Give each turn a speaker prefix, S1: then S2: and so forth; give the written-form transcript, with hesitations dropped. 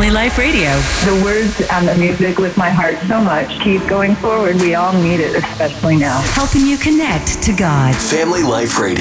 S1: Family Life Radio.
S2: The words and the music lift my heart so much. Keep going forward. We all need it, especially now.
S1: Helping you connect to God.
S3: Family Life Radio.